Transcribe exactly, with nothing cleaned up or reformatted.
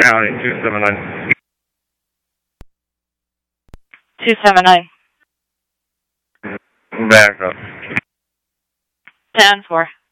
County, two seven nine. two seven nine. Back up. ten four.